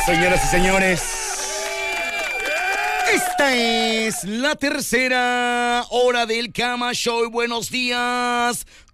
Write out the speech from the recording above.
Señoras y señores, esta es la tercera hora del Kama Show. Buenos días.